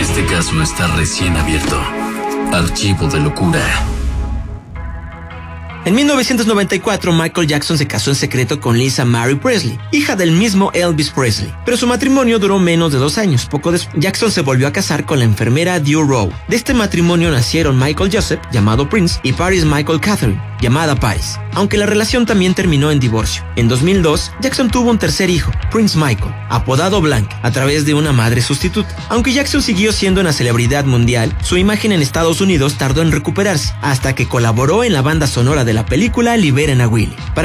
Este caso está recién abierto. Archivo de locura. En 1994, Michael Jackson se casó en secreto con Lisa Marie Presley, hija del mismo Elvis Presley. Pero su matrimonio duró menos de 2 años. Poco después, Jackson se volvió a casar con la enfermera Due Rowe. De este matrimonio nacieron Michael Joseph, llamado Prince, y Paris Michael Catherine, llamada Paris, aunque la relación también terminó en divorcio. En 2002, Jackson tuvo un tercer hijo, Prince Michael, apodado Blank, a través de una madre sustituta. Aunque Jackson siguió siendo una celebridad mundial, su imagen en Estados Unidos tardó en recuperarse, hasta que colaboró en la banda sonora de la película Liberen a Willie. Para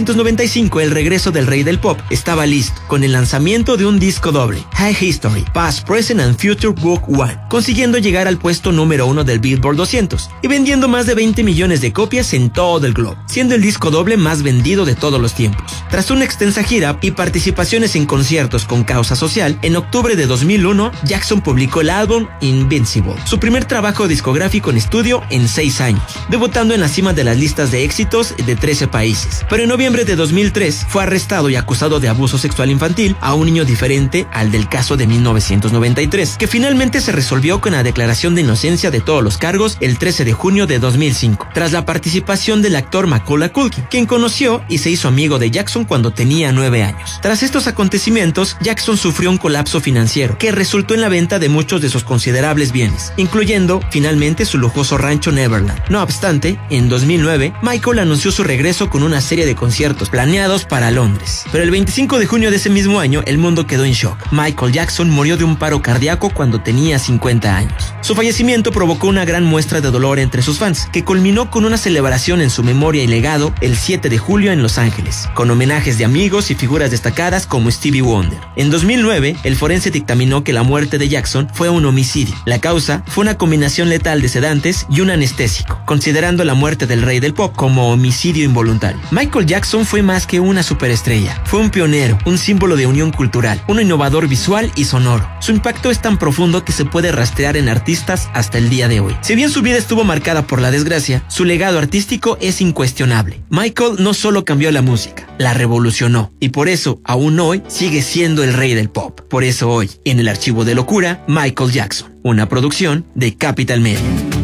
1995, el regreso del rey del pop estaba listo, con el lanzamiento de un disco doble, High History, Past, Present and Future Book 1, consiguiendo llegar al puesto número 1 del Billboard 200 y vendiendo más de 20 millones de copias en todo el globo, siendo el disco doble más vendido de todos los tiempos. Tras una extensa gira y participaciones en conciertos con causa social, en octubre de 2001, Jackson publicó el álbum Invincible, su primer trabajo discográfico en estudio en 6 años, debutando en la cima de las listas de éxitos de 13 países. Pero en noviembre de 2003 fue arrestado y acusado de abuso sexual infantil a un niño diferente al del caso de 1993, que finalmente se resolvió con la declaración de inocencia de todos los cargos el 13 de junio de 2005, tras la participación del actor Macaulay Culkin, quien conoció y se hizo amigo de Jackson cuando tenía 9 años. Tras estos acontecimientos, Jackson sufrió un colapso financiero que resultó en la venta de muchos de sus considerables bienes, incluyendo finalmente su lujoso rancho Neverland. No obstante, en 2009, Michael anunció su regreso con una serie de conciertos planeados para Londres. Pero el 25 de junio de ese mismo año, el mundo quedó en shock. Michael Jackson murió de un paro cardíaco cuando tenía 50 años. Su fallecimiento provocó una gran muestra de dolor entre sus fans, que culminó con una celebración en su memoria y legado el 7 de julio en Los Ángeles, con homenajes de amigos y figuras destacadas como Stevie Wonder. En 2009, el forense dictaminó que la muerte de Jackson fue un homicidio. La causa fue una combinación letal de sedantes y un anestésico, considerando la muerte del rey del pop como homicidio involuntario. Michael Jackson fue más que una superestrella. Fue un pionero, un símbolo de unión cultural, un innovador visual y sonoro. Su impacto es tan profundo que se puede rastrear en artistas hasta el día de hoy. Si bien su vida estuvo marcada por la desgracia, su legado artístico es incuestionable. Michael no solo cambió la música, la revolucionó, y por eso, aún hoy, sigue siendo el rey del pop. Por eso hoy, en el Archivo de Locura, Michael Jackson, una producción de Capital Media.